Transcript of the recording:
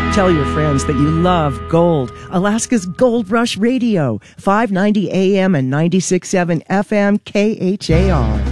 Tell your friends that you love gold. Alaska's Gold Rush Radio, 590 AM and 96.7 FM KHAR.